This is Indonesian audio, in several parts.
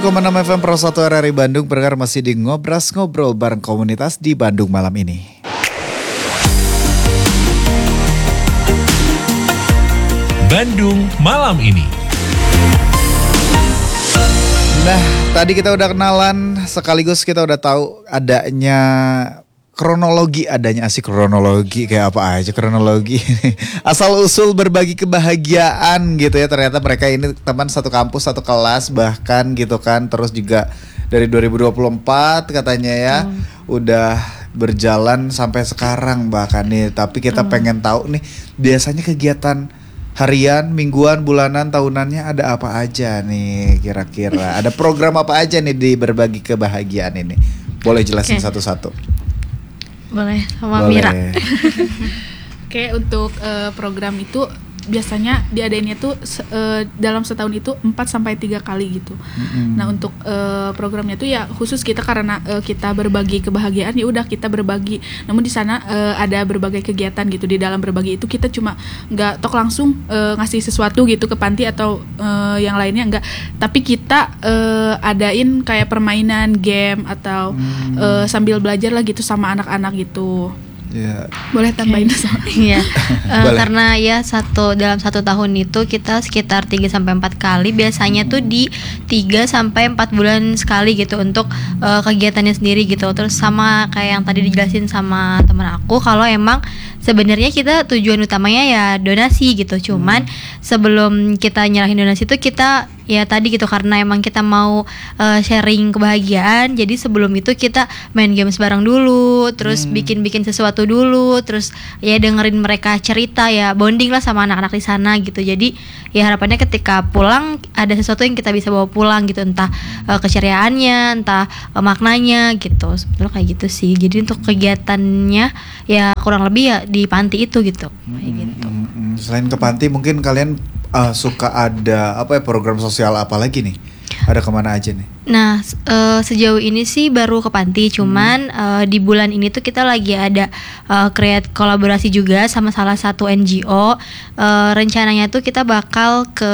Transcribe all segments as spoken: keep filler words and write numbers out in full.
koma enam F M Pro satu R R I Bandung. Pendengar masih di Ngobras Ngobrol bareng komunitas di Bandung malam ini. Bandung malam ini. Nah, tadi kita udah kenalan, sekaligus kita udah tahu adanya kronologi, adanya asik kronologi kayak apa aja kronologi. Asal usul berbagi kebahagiaan gitu ya. Ternyata mereka ini teman satu kampus, satu kelas bahkan gitu kan. Terus juga dari dua ribu dua puluh empat katanya ya hmm. udah berjalan sampai sekarang bahkan nih. Tapi kita hmm. pengen tahu nih biasanya kegiatan harian, mingguan, bulanan, tahunannya ada apa aja nih kira-kira? Ada program apa aja nih di berbagi kebahagiaan ini? Boleh jelasin okay. satu-satu? Boleh, sama Boleh. Mira. Oke, untuk uh, program itu biasanya diadainnya tuh uh, dalam setahun itu empat sampai tiga kali gitu. Mm-hmm. Nah, untuk uh, programnya tuh ya khusus kita karena uh, kita berbagi kebahagiaan, ya udah kita berbagi. Namun di sana uh, ada berbagai kegiatan gitu. Di dalam berbagi itu kita cuma enggak tok langsung uh, ngasih sesuatu gitu ke panti atau uh, yang lainnya enggak. Tapi kita uh, adain kayak permainan, game atau mm. uh, sambil belajar lah gitu sama anak-anak gitu. Yeah. Boleh tambahin okay. sama. Iya. uh, karena ya satu dalam satu tahun itu kita sekitar tiga sampai empat kali, biasanya tuh di tiga sampai empat bulan sekali gitu untuk uh, kegiatannya sendiri gitu. Terus sama kayak yang tadi dijelasin sama teman aku, kalau emang sebenarnya kita tujuan utamanya ya donasi gitu. Cuman hmm. sebelum kita nyerahin donasi itu kita ya tadi gitu karena emang kita mau uh, sharing kebahagiaan. Jadi sebelum itu kita main games bareng dulu, terus hmm. bikin-bikin sesuatu dulu, terus ya dengerin mereka cerita, ya bonding lah sama anak-anak di sana gitu. Jadi ya harapannya ketika pulang ada sesuatu yang kita bisa bawa pulang gitu, entah uh, keceriaannya, entah uh, maknanya gitu. Sebetulnya kayak gitu sih. Jadi untuk kegiatannya ya kurang lebih ya di panti itu gitu. Hmm, kayak gitu. Hmm, hmm. Selain ke panti mungkin kalian uh, suka ada apa ya program sosial apa lagi nih? Ada kemana aja nih? Nah uh, sejauh ini sih baru ke panti, cuman hmm. uh, di bulan ini tuh kita lagi ada uh, create kolaborasi juga sama salah satu N G O. Uh, rencananya tuh kita bakal ke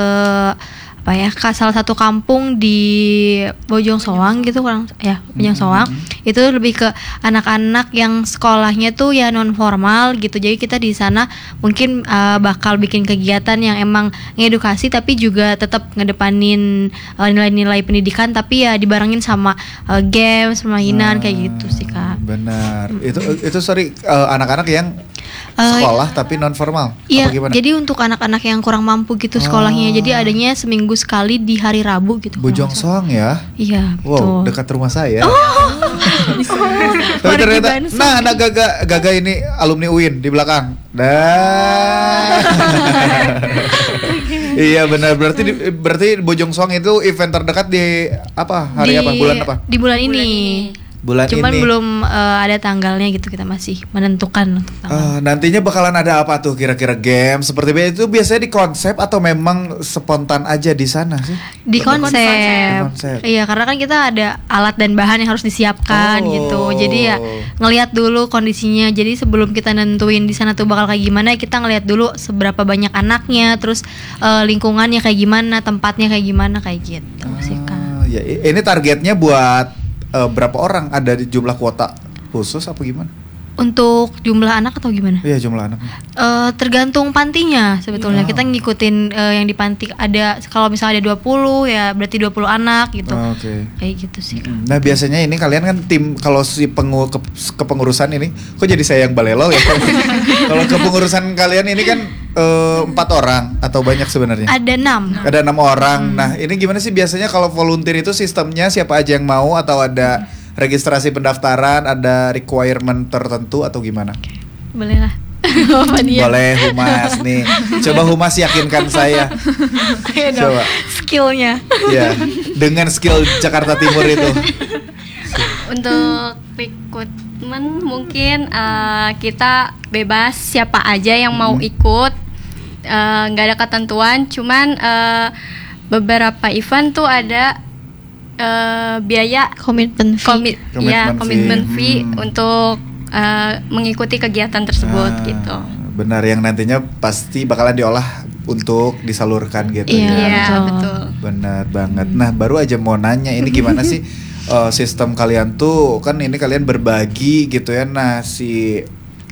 apa ya, ke salah satu kampung di Bojong Soang gitu kurang ya, Bojong Soang. Mm-hmm. Itu lebih ke anak-anak yang sekolahnya tuh ya non formal gitu. Jadi kita di sana mungkin uh, bakal bikin kegiatan yang emang ngedukasi tapi juga tetap ngedepanin uh, nilai-nilai pendidikan, tapi ya dibarengin sama uh, games, permainan ah, kayak gitu sih Kak. Benar. Mm-hmm. Itu itu sorry uh, anak-anak yang sekolah uh, tapi non formal. Iya, apa gimana? Jadi untuk anak-anak yang kurang mampu gitu oh. sekolahnya, jadi adanya seminggu sekali di hari Rabu gitu. Bojong Soang ya? Iya. Wow, betul. Dekat rumah saya. Oh. Tapi ternyata, nah anak Gaga, Gaga ini alumni U I N di belakang. Dah. Iya benar, berarti di, berarti Bojong Soang itu event terdekat di apa? Hari di, apa? Bulan apa? Di bulan ini. Bulan ini. Bulan Cuman ini. belum uh, ada tanggalnya gitu, kita masih menentukan untuk tanggal. Uh, nantinya bakalan ada apa tuh kira-kira game seperti itu biasanya di konsep atau memang spontan aja di sana sih? Di konsep. Di konsep. Iya, karena kan kita ada alat dan bahan yang harus disiapkan oh. gitu. Jadi ya ngelihat dulu kondisinya. Jadi sebelum kita nentuin di sana tuh bakal kayak gimana, kita ngelihat dulu seberapa banyak anaknya, terus uh, lingkungannya kayak gimana, tempatnya kayak gimana, kayak gitu uh, sih Kak. Ya, ini targetnya buat Uh, berapa orang, ada di jumlah kuota khusus apa gimana? Untuk jumlah anak atau gimana? Iya jumlah anak. Uh, tergantung pantinya sebetulnya. Wow. Kita ngikutin uh, yang di panti ada, kalau misalnya ada dua puluh ya berarti dua puluh anak gitu. Oh, oke. Okay. Kayak gitu sih. Nah biasanya ini kalian kan tim, kalau si pengu, ke, kepengurusan ini, kok jadi saya yang balelo ya? Kalau kepengurusan kalian ini kan uh, empat orang atau banyak sebenarnya? Ada enam. Ada enam orang. Hmm. Nah ini gimana sih biasanya kalau volunteer itu sistemnya siapa aja yang mau atau ada hmm. registrasi pendaftaran, ada requirement tertentu atau gimana? Boleh lah. Boleh Humas nih. Coba Humas yakinkan saya. Ayo dong. Coba. Skillnya. Ya, dengan skill Jakarta Timur itu. Untuk rekrutmen mungkin uh, kita bebas siapa aja yang mau hmm. ikut. Nggak uh, ada ketentuan. Cuman uh, beberapa event tuh ada Uh, biaya komitmen fee, komi- ya komitmen fee hmm. untuk uh, mengikuti kegiatan tersebut ah, gitu. Benar, yang nantinya pasti bakalan diolah untuk disalurkan gitu Iya. ya. Iya, betul. betul. Benar banget. Nah, baru aja mau nanya ini gimana sih uh, sistem kalian tuh, kan ini kalian berbagi gitu ya. Nah, si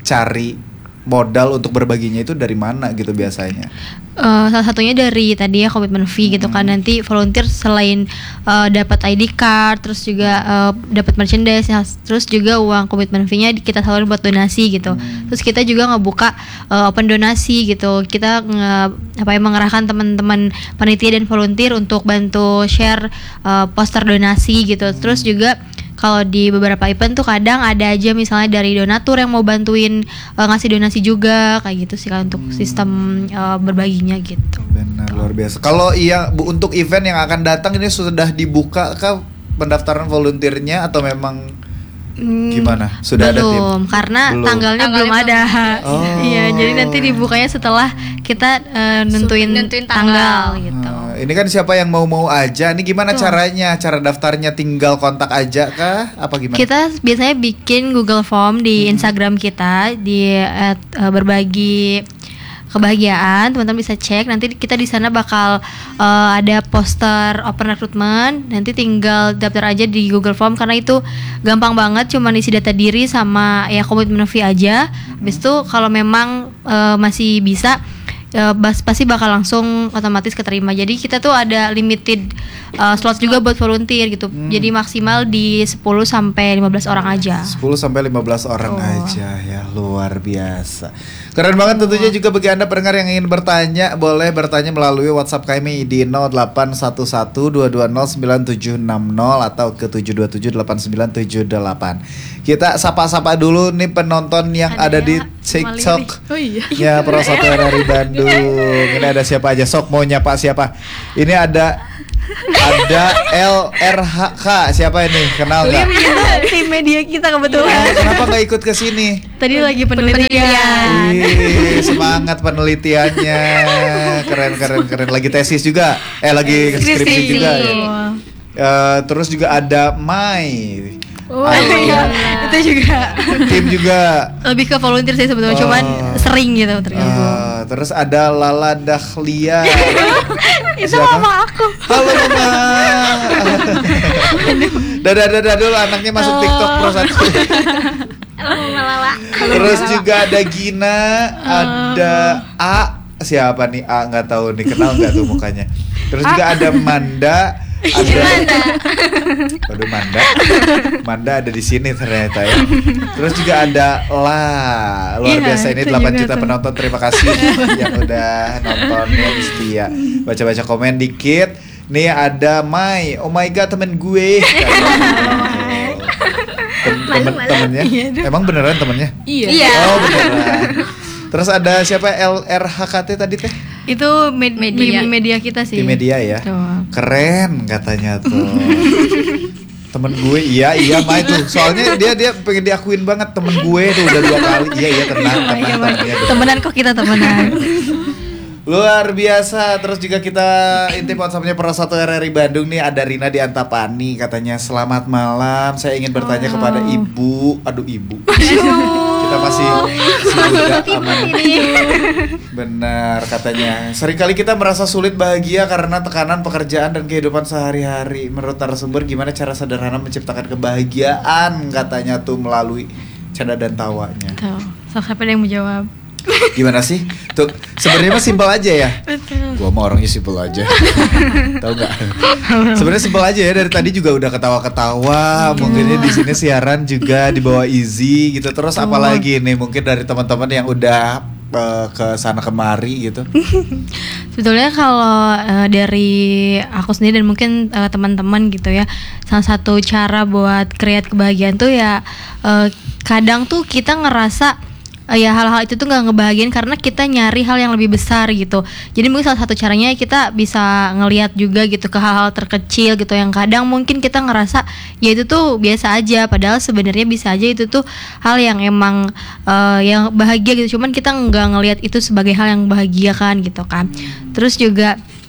cari modal untuk berbaginya itu dari mana gitu biasanya? Uh, salah satunya dari tadi ya komitmen fee gitu kan. Nanti volunteer selain uh, dapat I D card, terus juga uh, dapat merchandise, ya, terus juga uang komitmen fee-nya kita salurin buat donasi gitu. Terus kita juga ngebuka uh, open donasi gitu. Kita nge, apa ya, mengerahkan teman-teman panitia dan volunteer untuk bantu share uh, poster donasi gitu. Terus juga kalau di beberapa event tuh kadang ada aja misalnya dari donatur yang mau bantuin uh, ngasih donasi juga kayak gitu sih kan untuk sistem uh, berbaginya gitu. Benar, luar biasa. Kalau iya Bu, untuk event yang akan datang ini sudah dibuka kah pendaftaran volunteernya atau memang Hmm, gimana? Sudah ada tim? belum, karena Belum. tanggalnya, Tanggalnya belum belum ada. Oh. Iya, jadi nanti dibukanya setelah kita uh, nentuin, Nentuin tanggal. tanggal. gitu. Nah, ini kan siapa yang mau-mau aja. Ini gimana caranya? Cara daftarnya tinggal kontak aja kah? Apa gimana? Kita biasanya bikin Google Form di Instagram kita di at, uh, berbagi kebahagiaan, teman-teman bisa cek. Nanti kita di sana bakal uh, ada poster open recruitment. Nanti tinggal daftar aja di Google Form karena itu gampang banget, cuma isi data diri sama ya komitmen fee aja. Habis itu kalau memang uh, masih bisa uh, bas, pasti bakal langsung otomatis keterima. Jadi kita tuh ada limited uh, slot juga buat volunteer gitu. Jadi maksimal di sepuluh sampai lima belas orang aja. sepuluh sampai lima belas orang Oh. aja ya, luar biasa. Keren banget tentunya. Juga bagi Anda pendengar yang ingin bertanya, boleh bertanya melalui WhatsApp kami di nol delapan satu satu dua dua nol sembilan tujuh enam nol atau ke tujuh dua tujuh delapan sembilan tujuh delapan. Kita sapa-sapa dulu nih penonton yang ada, Ada di ya, TikTok. Oh iya. Ya, Prosatu R R I Bandung. Ini ada siapa aja? Sok mau nyapa siapa? Ini ada ada L R H K. Siapa ini? Kenal nggak? Tim media kita kebetulan. Eh, kenapa nggak ikut ke sini? Tadi lagi penelitian. Wih, semangat penelitiannya. Keren keren keren. Lagi tesis juga. Eh lagi skripsi Skripsi. juga ya. Eh, terus juga ada Mai. Oh, Ayo. Itu juga Tim juga. lebih ke volunteer sih sebetulnya, Oh. cuman sering gitu tergabung. Eh, terus ada Lala Dahlia. Itu Siapa? mama aku. Halo Mama. Dadah dadah dulu anaknya masuk Oh. TikTok Pro satu. Terus juga ada Gina, ada A. Siapa nih A? Nggak tahu nih, kenal nggak tuh mukanya. Terus juga ada Manda. Ada Waduh, Manda. Manda ada di sini ternyata ya. Terus juga ada La. Luar Iya, biasa, ini itu delapan juga juta tuh. penonton. Terima kasih yang udah nonton ya, setia. Baca-baca komen dikit. Nih ada Mai. Oh my god, temen gue. Tem- temen temennya. Emang beneran temennya? Iya. Iya. Oh beneran. Terus ada siapa L R H K T tadi teh? Itu med- Media. media. media kita sih. Di media ya. Tuh. Keren katanya tuh. Temen gue, iya iya Mai tuh. Soalnya dia dia pengen diakuin banget, temen gue tuh udah dua kali. Iya iya tenang tenang. Iya, tenang, Mas. iya, bener. Temenan kok kita temenan. Luar biasa. Terus juga kita intip WhatsAppnya Prosatu R R I Bandung nih. Ada Rina di Antapani, katanya selamat malam. Saya ingin bertanya kepada ibu. Aduh ibu. Kita masih muda aman. Benar katanya. Seringkali kita merasa sulit bahagia karena tekanan pekerjaan dan kehidupan sehari-hari. Menurut narasumber, gimana cara sederhana menciptakan kebahagiaan? Katanya tuh melalui canda dan tawanya. Tuh, so, siapa yang mau jawab? Gimana sih? Tuh, sebenarnya mah simpel aja ya. Gua mah orangnya simpel aja. Tahu nggak? Sebenarnya simpel aja ya, dari tadi juga udah ketawa-ketawa. Mungkinnya di sini siaran juga dibawa easy gitu. Terus apalagi nih mungkin dari teman-teman yang udah uh, ke sana kemari gitu. Sebetulnya kalau uh, dari aku sendiri dan mungkin uh, teman-teman gitu ya, salah satu cara buat create kebahagiaan tuh ya uh, kadang tuh kita ngerasa uh, ya hal-hal itu tuh nggak ngebahagiain karena kita nyari hal yang lebih besar gitu. Jadi mungkin salah satu caranya kita bisa ngelihat juga gitu ke hal-hal terkecil gitu yang kadang mungkin kita ngerasa ya itu tuh biasa aja, padahal sebenarnya bisa aja itu tuh hal yang emang uh, yang bahagia gitu. Cuman kita nggak ngelihat itu sebagai hal yang bahagia kan gitu kan. Terus juga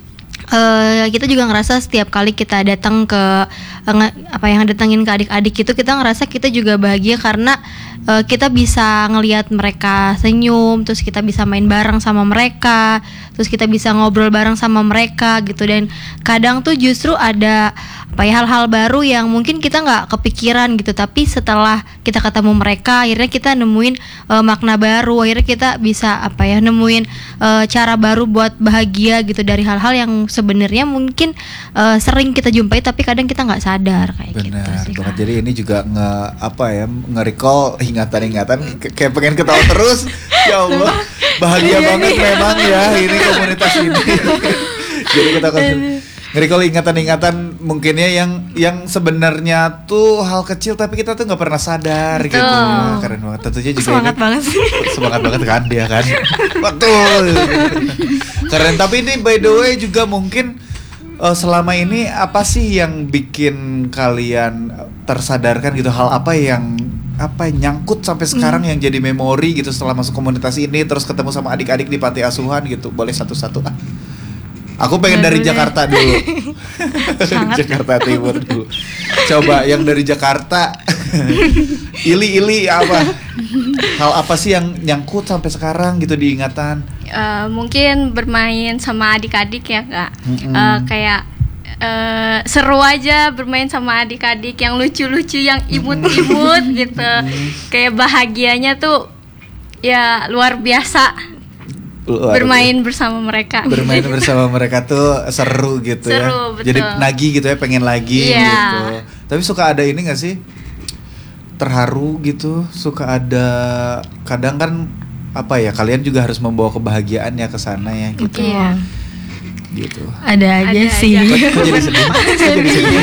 Uh, kita juga ngerasa setiap kali kita datang ke uh, nge- apa yang datangin ke adik-adik itu, kita ngerasa kita juga bahagia karena uh, kita bisa ngelihat mereka senyum, terus kita bisa main bareng sama mereka, terus kita bisa ngobrol bareng sama mereka gitu. Dan kadang tuh justru ada apa ya, hal-hal baru yang mungkin kita nggak kepikiran gitu, tapi setelah kita ketemu mereka akhirnya kita nemuin uh, makna baru, akhirnya kita bisa apa ya nemuin uh, cara baru buat bahagia gitu dari hal-hal yang sebenarnya mungkin uh, sering kita jumpai tapi kadang kita nggak sadar kayak gitu Benar sih, banget. Kak. Jadi ini juga nge apa ya nge-recall ingatan-ingatan k- kayak pengen ketawa terus. Ya Allah, bahagia banget memang ya ini komunitas ini. Jadi kita akan nge-recall ingatan-ingatan mungkinnya yang yang sebenarnya tuh hal kecil tapi kita tuh nggak pernah sadar Betul. gitu. Wah, keren banget. Tentunya juga Semangat ini banget sih. semangat banget kan dia kan. Betul. Keren. Tapi ini by the way juga mungkin uh, selama ini apa sih yang bikin kalian tersadarkan gitu, hal apa yang apa nyangkut sampai sekarang yang jadi memori gitu setelah masuk komunitas ini terus ketemu sama adik-adik di panti asuhan gitu. Boleh satu-satu ah. Aku pengen dari Jakarta dulu. Jakarta Timur dulu. Coba yang dari Jakarta. Ili-ili apa? Hal apa sih yang nyangkut sampai sekarang gitu diingatan? Uh, mungkin bermain sama adik-adik ya Kak. Mm-mm. Uh, kayak uh, seru aja bermain sama adik-adik yang lucu-lucu, yang imut-imut gitu. Kayak bahagianya tuh ya luar biasa. Luar Bermain bersama mereka. Bermain bersama mereka tuh seru gitu ya. Seru, betul. Jadi nagih gitu ya, pengen lagi Iya. gitu. Tapi suka ada ini gak sih? Terharu gitu, suka ada kadang kan apa ya, kalian juga harus membawa kebahagiaan ya ke sana ya gitu. Iya. Gitu. Ada aja Ada sih. aja. Kok jadi sedih? Kok jadi sedih?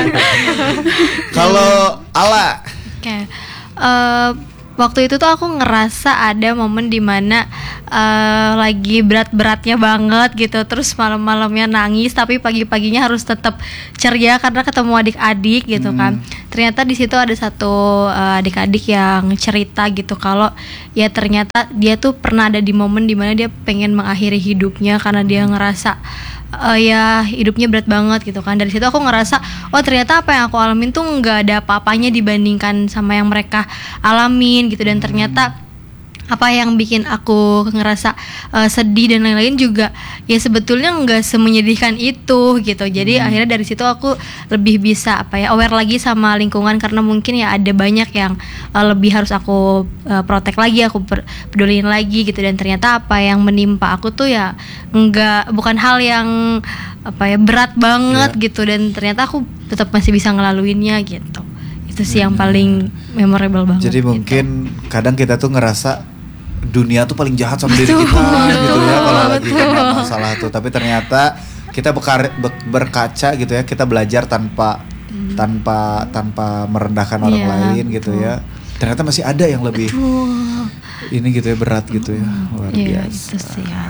Kalau Ala, Oke, Eh, waktu itu tuh aku ngerasa ada momen dimana uh, lagi berat-beratnya banget gitu, terus malam-malamnya nangis tapi pagi-paginya harus tetap ceria karena ketemu adik-adik gitu kan. Ternyata di situ ada satu uh, adik-adik yang cerita gitu kalau ya ternyata dia tuh pernah ada di momen dimana dia pengen mengakhiri hidupnya karena dia ngerasa uh, ya hidupnya berat banget gitu kan. Dari situ aku ngerasa oh ternyata apa yang aku alamin tuh nggak ada apa-apanya dibandingkan sama yang mereka alamin gitu. Dan ternyata apa yang bikin aku ngerasa uh, sedih dan lain-lain juga ya sebetulnya nggak semenyedihkan itu gitu. Jadi hmm. akhirnya dari situ aku lebih bisa apa ya aware lagi sama lingkungan, karena mungkin ya ada banyak yang uh, lebih harus aku uh, protect lagi, aku per- peduliin lagi gitu. Dan ternyata apa yang menimpa aku tuh ya nggak bukan hal yang apa ya berat banget yeah. gitu. Dan ternyata aku tetap masih bisa ngelaluinnya gitu. Itu sih yang paling memorable banget. jadi gitu. mungkin kadang kita tuh ngerasa dunia tuh paling jahat sama diri kita gitu ya kalau lagi kena masalah tuh, tapi ternyata kita bekar, be, berkaca gitu ya, kita belajar tanpa hmm. tanpa tanpa merendahkan orang yeah, lain gitu betul. ya. Ternyata masih ada yang lebih Betul. ini gitu ya, berat gitu ya, luar Iya, biasa. itu sih ya.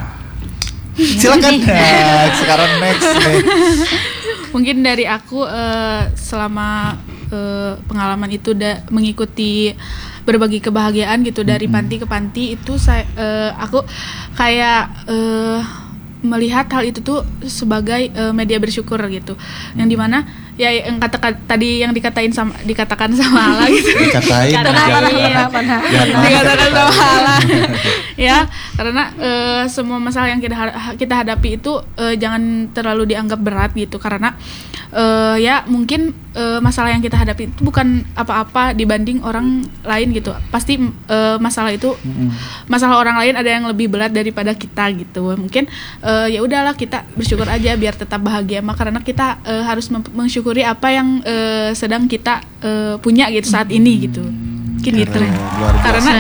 Silakan next. Sekarang next nih. Mungkin dari aku uh, selama uh, pengalaman itu da- mengikuti berbagi kebahagiaan gitu dari Mm-hmm. panti ke panti itu saya uh, aku kayak uh, melihat hal itu tuh sebagai uh, media bersyukur gitu, yang dimana ya yang kata tadi yang dikatain sama dikatakan sama Allah gitu. Dikatain, Dikatakan, jangan- iya, jangan dikatakan dikatain. sama Allah. Ya, karena uh, semua masalah yang kita kita hadapi itu uh, jangan terlalu dianggap berat gitu, karena uh, ya mungkin uh, masalah yang kita hadapi itu bukan apa-apa dibanding orang lain gitu. Pasti uh, masalah itu masalah orang lain ada yang lebih berat daripada kita gitu. Mungkin uh, ya udahlah kita bersyukur aja biar tetap bahagia mah, karena kita uh, harus mem- mensyukuri apa yang uh, sedang kita uh, punya gitu saat ini gitu. Mungkin gitu. Keren, luar biasa. Karena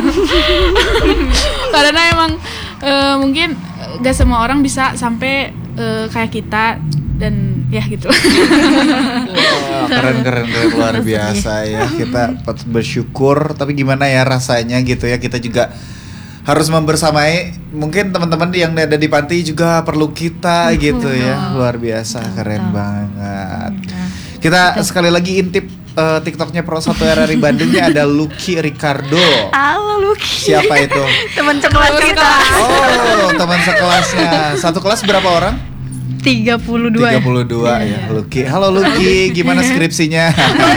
karena emang uh, mungkin gak semua orang bisa sampai uh, kayak kita dan ya gitu. Wah, keren keren keren luar biasa ya. Kita patut bersyukur, tapi gimana ya rasanya gitu ya, kita juga harus membersamai. Mungkin teman-teman yang ada di panti juga perlu kita gitu ya. Luar biasa, keren banget. Kita sekali lagi intip uh, TikToknya Pro satu R R I Bandungnya ada Lucky Ricardo. Halo Lucky. Siapa itu? Teman sekelas kita. Oh, teman sekelasnya. Satu kelas berapa orang? tiga puluh dua tiga puluh dua ya, Lucky. Halo Lucky, gimana skripsinya?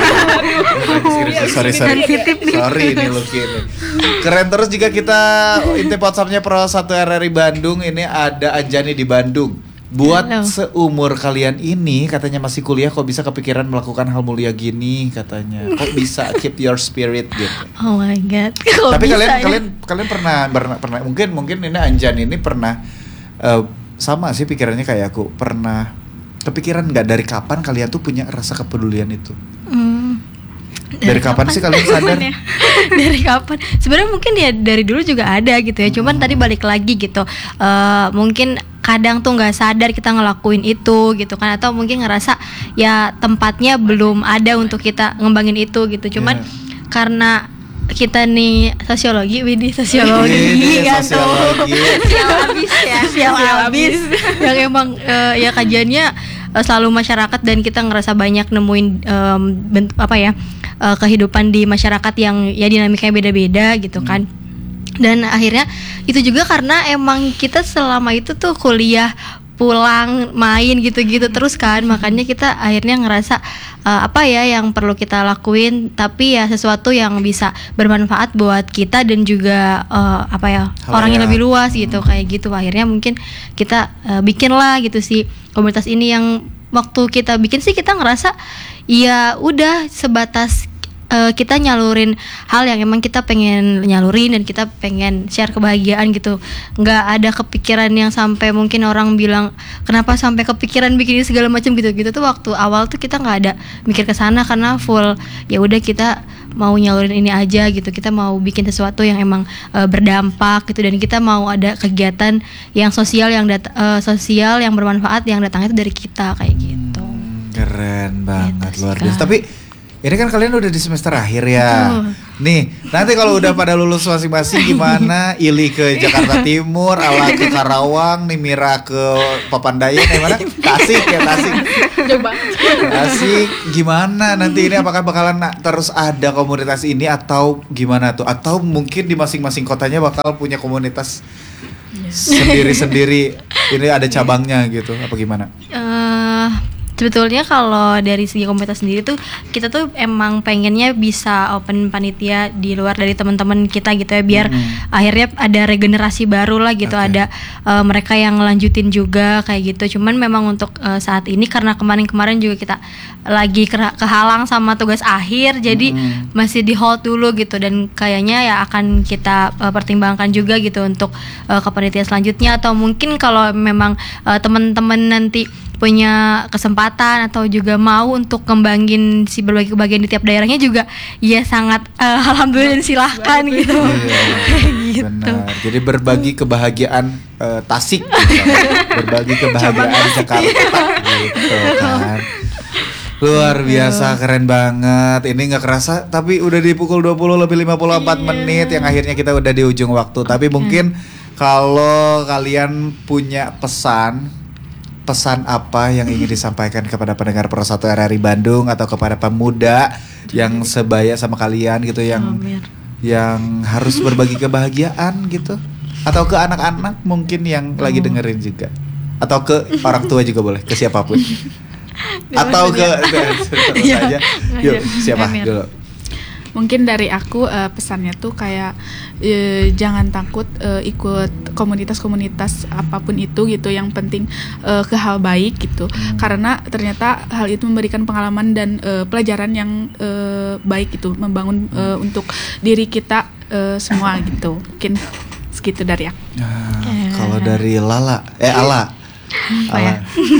Skripsi, sorry sorry. Sorry ini Lucky ini. Keren terus jika kita intip WhatsApp-nya Pro satu R R I Bandung, ini ada Anjani di Bandung. Buat Halo. seumur kalian ini katanya masih kuliah kok bisa kepikiran melakukan hal mulia gini katanya. Kok bisa keep your spirit gitu. Oh my god. Kok Tapi bisa kalian ya? kalian kalian pernah pernah, pernah mungkin mungkin ini Anjan ini pernah uh, sama sih pikirannya kayak aku, pernah kepikiran nggak dari kapan kalian tuh punya rasa kepedulian itu? Hmm. Dari, kapan, sih kalian sadar? Ya? Dari kapan? Sebenarnya mungkin ya dari dulu juga ada gitu ya. Cuman Hmm. tadi balik lagi gitu. Eh, mungkin kadang tuh nggak sadar kita ngelakuin itu gitu kan, atau mungkin ngerasa ya tempatnya belum ada untuk kita ngembangin itu gitu. Cuman Yeah. karena kita nih sosiologi, Widi sosiologi Ini kan tuh. sosiologi. Sial abis ya, sial abis. Yang emang eh, ya kajiannya eh, selalu masyarakat, dan kita ngerasa banyak nemuin em, bentuk apa ya eh, kehidupan di masyarakat yang ya dinamikanya beda-beda gitu kan. Dan akhirnya itu juga karena emang kita selama itu tuh kuliah, pulang, main gitu-gitu terus kan, makanya kita akhirnya ngerasa uh, apa ya yang perlu kita lakuin, tapi ya sesuatu yang bisa bermanfaat buat kita dan juga uh, apa ya Hal orang yang ya. lebih luas gitu, kayak gitu. Akhirnya mungkin kita uh, bikin lah gitu sih komunitas ini, yang waktu kita bikin sih kita ngerasa ya udah sebatas uh, kita nyalurin hal yang emang kita pengen nyalurin, dan kita pengen share kebahagiaan gitu. Nggak ada kepikiran yang sampai mungkin orang bilang kenapa sampai kepikiran bikin ini segala macam gitu-gitu tuh. Waktu awal tuh kita nggak ada mikir ke sana, karena full ya udah kita mau nyalurin ini aja gitu. Kita mau bikin sesuatu yang emang uh, berdampak gitu, dan kita mau ada kegiatan yang sosial yang dat- uh, sosial yang bermanfaat yang datangnya itu dari kita kayak gitu. Keren banget, Gitu luar sih, biasa. Kak. Tapi ini kan kalian udah di semester akhir ya. Betul. Nih, nanti kalau udah pada lulus masing-masing gimana? Ili ke Jakarta Timur, Ala ke Karawang, Nimira ke Papandayan, yang mana? Tasik ya, Tasik. Coba. Tasik, gimana nanti ini, apakah bakalan na- terus ada komunitas ini atau gimana tuh? Atau mungkin di masing-masing kotanya bakal punya komunitas sendiri-sendiri. Ini ada cabangnya gitu, apa gimana? Eh, sebetulnya kalau dari segi komunitas sendiri tuh kita tuh emang pengennya bisa open panitia di luar dari teman-teman kita gitu ya, biar Hmm. akhirnya ada regenerasi baru lah gitu. Oke. Ada eh, mereka yang lanjutin juga kayak gitu. Cuman memang untuk eh, saat ini karena kemarin-kemarin juga kita lagi kera- kehalang sama tugas akhir, jadi Hmm. masih di hold dulu gitu, dan kayaknya ya akan kita eh, pertimbangkan juga gitu untuk eh, kepanitiaan selanjutnya, atau mungkin kalau memang eh, teman-teman nanti punya kesempatan atau juga mau untuk kembangin si berbagai kebagian di tiap daerahnya juga ya sangat eh, alhamdulillah dan silahkan gitu. Kayak gitu. Benar. Jadi berbagi kebahagiaan eh, Tasik, gitu. Berbagi kebahagiaan Jakarta, gitu kan. Luar biasa, keren banget. Ini nggak kerasa, tapi udah di pukul dua puluh lebih lima puluh empat menit, yang akhirnya kita udah di ujung waktu. Tapi mungkin kalau kalian punya pesan, pesan apa yang ingin disampaikan kepada pendengar Pro satu R R I Bandung atau kepada pemuda yang sebaya sama kalian gitu, yang Amin. yang harus berbagi kebahagiaan gitu, atau ke anak-anak mungkin yang lagi dengerin juga, atau ke orang tua juga boleh, ke siapapun, atau ke terus aja. Yuk, siapa Emir. dulu? Mungkin dari aku eh, pesannya tuh kayak eh, jangan takut eh, ikut komunitas-komunitas apapun itu gitu, yang penting eh, ke hal baik gitu, karena ternyata hal itu memberikan pengalaman dan eh, pelajaran yang eh, baik itu, membangun eh, untuk diri kita eh, semua gitu. Mungkin segitu dari aku. Nah, kalau dari Lala, eh Ala, Apa ya?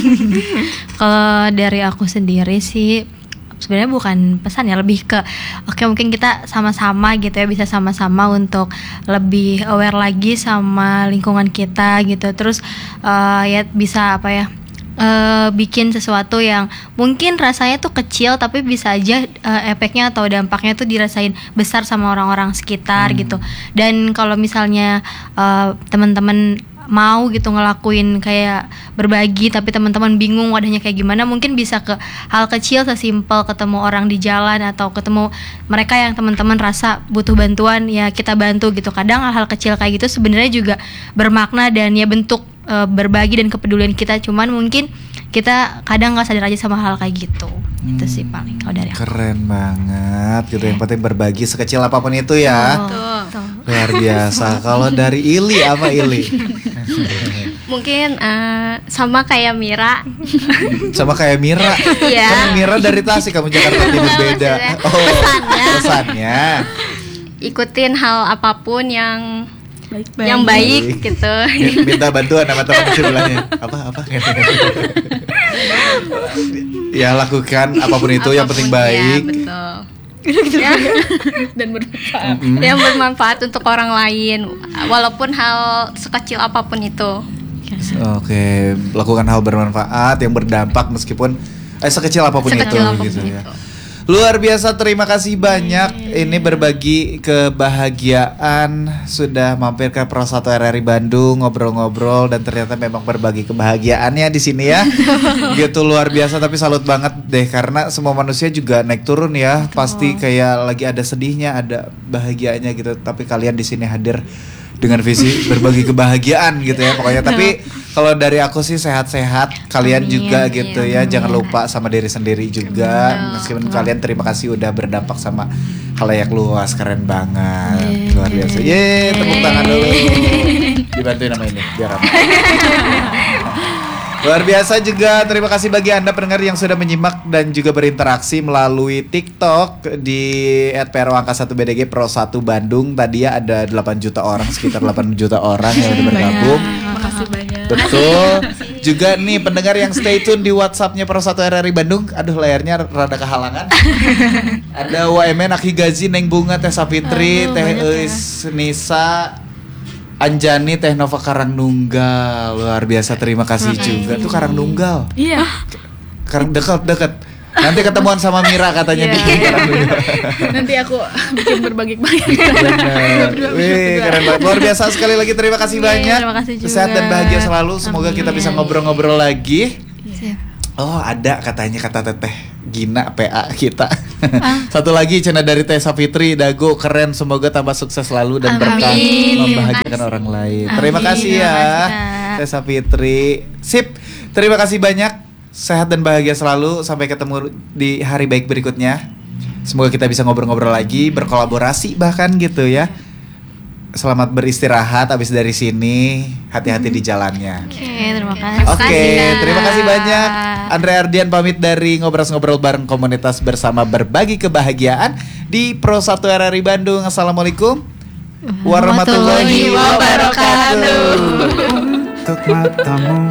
Kalau dari aku sendiri sih sebenarnya bukan pesan ya, lebih ke oke mungkin kita sama-sama gitu ya, bisa sama-sama untuk lebih aware lagi sama lingkungan kita gitu. Terus eh, ya bisa apa ya, eh, bikin sesuatu yang mungkin rasanya tuh kecil tapi bisa aja eh, efeknya atau dampaknya tuh dirasain besar sama orang-orang sekitar gitu. Dan kalau misalnya eh, teman-teman mau gitu ngelakuin kayak berbagi, tapi teman-teman bingung wadahnya kayak gimana, mungkin bisa ke hal kecil sesimpel ketemu orang di jalan, atau ketemu mereka yang teman-teman rasa butuh bantuan ya kita bantu gitu. Kadang hal-hal kecil kayak gitu sebenarnya juga bermakna, dan ya bentuk uh, berbagi dan kepedulian kita, cuman mungkin kita kadang nggak sadar aja sama hal kayak gitu. Hmm, Itu sih paling kalau dari aku. keren banget gitu. Yang penting berbagi sekecil apapun itu ya. Betul. Luar biasa. Kalau dari Ili apa Ili? Mungkin eh, sama kayak Mira. Sama kayak Mira. Iya. Kan Mira dari Tasik, kamu Jakarta Timur beda. Maksudnya, Oh, pesannya. pesannya. Ikutin hal apapun yang Baik. yang baik Baik. gitu. Minta bantuan sama teman sebelahnya. Apa apa? Ya lakukan apapun itu yang penting Apapun, baik. ya, betul. Ya, Dan bermanfaat. yang bermanfaat untuk orang lain, walaupun hal sekecil apapun itu. Oke, lakukan hal bermanfaat yang berdampak meskipun eh sekecil apapun Sekecil itu apapun gitu itu. ya. Luar biasa, terima kasih banyak. Ini berbagi kebahagiaan, sudah mampir ke Pro satu R R I Bandung, ngobrol-ngobrol dan ternyata memang berbagi kebahagiaannya di sini ya. Gitu luar biasa, tapi salut banget deh karena semua manusia juga naik turun ya. Pasti kayak lagi ada sedihnya, ada bahagianya gitu. Tapi kalian di sini hadir dengan visi berbagi kebahagiaan gitu ya pokoknya. Tapi kalau dari aku sih sehat-sehat, kalian Amin, juga amin, gitu ya. amin. Jangan lupa sama diri sendiri juga. Meskipun kalian terima kasih udah berdampak sama halayak luas, keren banget. Luar biasa. Yeay, tepuk tangan dulu. Dibantuin sama ini biar rame. Luar biasa juga, terima kasih bagi Anda pendengar yang sudah menyimak dan juga berinteraksi melalui TikTok di et p r o angka satu b d g Pro satu Bandung. Tadi ya ada delapan juta orang, sekitar delapan juta orang yang sudah bergabung. Makasih banyak. Betul. Juga nih pendengar yang stay tune di WhatsAppnya Pro satu R R I Bandung. Aduh, layarnya rada kehalangan. Ada W M N, Aki Gazi, Neng Bunga, Teh Sapitri, Teh Eus, Nisa, Anjani, Teh Nova Karangnunggal. Luar biasa, terima kasih juga. Tuh Karangnunggal. Iya. Karang deket-deket. Nanti ketemuan sama Mira katanya di Karangnunggal. Nanti aku bikin berbagi banyak. Benar. Wih, keren banget. Luar biasa sekali lagi, terima kasih Iya, banyak. terima kasih juga. Sehat dan bahagia selalu. Semoga kita Amin. bisa ngobrol-ngobrol lagi. Siap. Oh, ada katanya kata Teteh Gina P A kita. Satu lagi cina dari Teh Sapitri, Dago keren, semoga tambah sukses selalu dan berkah Amin. membahagiakan orang lain. Amin. Terima kasih Terima ya kasih, Kak. Teh Sapitri. Sip. Terima kasih banyak. Sehat dan bahagia selalu. Sampai ketemu di hari baik berikutnya. Semoga kita bisa ngobrol-ngobrol lagi, berkolaborasi bahkan gitu ya. Selamat beristirahat habis dari sini. Hati-hati di jalannya. Oke, terima kasih. Oke, Kak. terima kasih banyak. Andre Ardian pamit dari Ngobrol-Ngobrol bareng komunitas bersama berbagi kebahagiaan di Pro satu R R I Bandung. Assalamualaikum warahmatullahi wabarakatuh. wabarakatuh. Untuk matamu